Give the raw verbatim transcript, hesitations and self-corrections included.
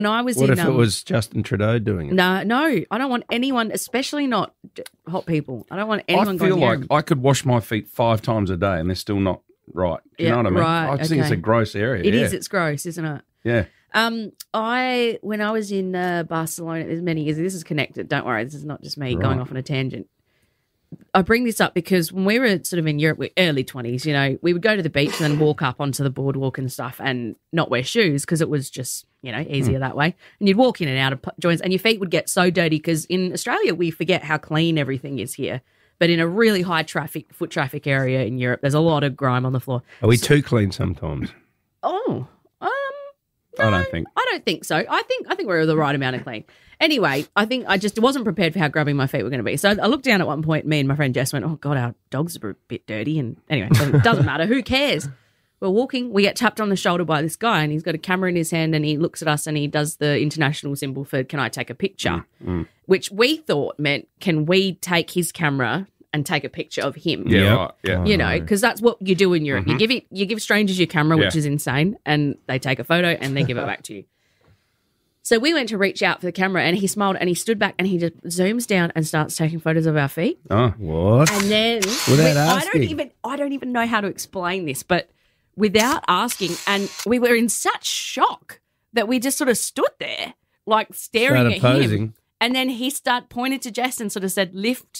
When I was What in, if it um, was Justin Trudeau doing it? No, no, I don't want anyone, especially not d- hot people. I don't want anyone I going feel near like him. I could wash my feet five times a day and they're still not right. Do you Yeah, know what I mean? right, I just think it's a okay. gross area. It yeah. is. It's gross, isn't it? Yeah. Um, I when I was in uh, Barcelona, there's many years. This is connected. Don't worry, this is not just me going Right. off on a tangent. I bring this up because when we were sort of in Europe, we're early twenties, you know, we would go to the beach and then walk up onto the boardwalk and stuff and not wear shoes because it was just, you know, easier that way. And you'd walk in and out of p- joints and your feet would get so dirty because in Australia, we forget how clean everything is here. But in a really high traffic, foot traffic area in Europe, there's a lot of grime on the floor. Are we too clean sometimes? Oh, um, I don't think. I don't think so. I think I think we're the right amount of clean. Anyway, I think I just wasn't prepared for how grubby my feet were going to be. So I looked down at one point. Me and my friend Jess went, "Oh God, our dogs are a bit dirty." And anyway, it doesn't, doesn't matter. Who cares? We're walking. We get tapped on the shoulder by this guy, and he's got a camera in his hand, and he looks at us, and he does the international symbol for "Can I take a picture?" Mm, Which we thought meant, "Can we take his camera and take a picture of him?" Yeah. Yep. Right. Yeah. You know, because that's what you do in Europe. You give it, you give strangers your camera, which Yeah. is insane, and they take a photo and they give it back to you. So we went to reach out for the camera, and he smiled and he stood back and he just zooms down and starts taking photos of our feet. Oh. What? And then Without we- I don't asking. even, I don't even know how to explain this, but without asking, and we were in such shock that we just sort of stood there, like staring Started at posing. him. And then he start pointed to Jess and sort of said, "Lift